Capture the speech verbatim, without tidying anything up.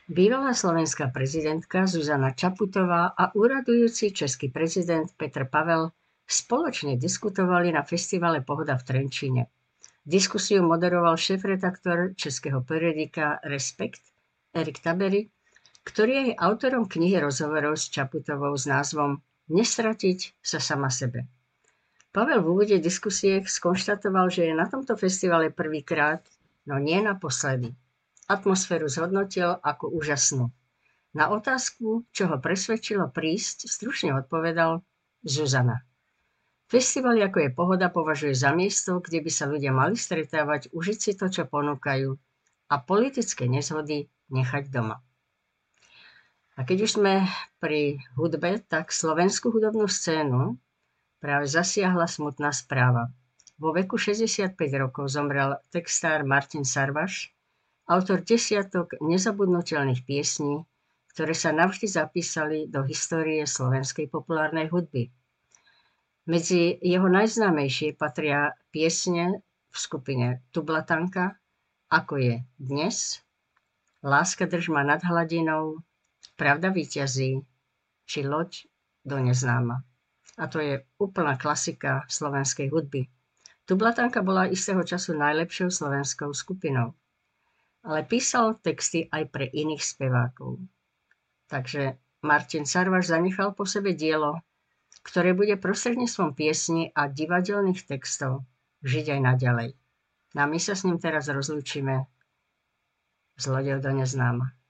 Bývalá slovenská prezidentka Zuzana Čaputová a úradujúci český prezident Petr Pavel spoločne diskutovali na festivale Pohoda v Trenčíne. Diskusiu moderoval šéfredaktor českého periodika Respekt Erik Tabery, ktorý je autorom knihy rozhovorov s Čaputovou s názvom Nestratiť sa sama sebe. Pavel v úvode diskusie skonštatoval, že je na tomto festivale prvýkrát, no nie naposledy. Atmosféru zhodnotil ako úžasnú. Na otázku, čo ho presvedčilo prísť, stručne odpovedal Zuzana. Festival ako je Pohoda považuje za miesto, kde by sa ľudia mali stretávať, užiť si to, čo ponúkajú a politické nezhody nechať doma. A keď už sme pri hudbe, tak slovenskú hudobnú scénu práve zasiahla smutná správa. Vo veku šesťdesiatpäť rokov zomrel textár Martin Sarvaš, autor desiatok nezabudnutelných piesní, ktoré sa navždy zapísali do histórie slovenskej populárnej hudby. Medzi jeho najznámejšie patria piesne v skupine Tublatanka, Ako je dnes, Láska drž ma nad hladinou, Pravda víťazí, či Loď do neznáma. A to je úplná klasika slovenskej hudby. Tublatanka bola istého času najlepšou slovenskou skupinou, ale písal texty aj pre iných spevákov. Takže Martin Sarvaš zanechal po sebe dielo, ktoré bude prostredníctvom piesní a divadelných textov žiť aj naďalej. No a my sa s ním teraz rozlúčime s Loďou do neznáma.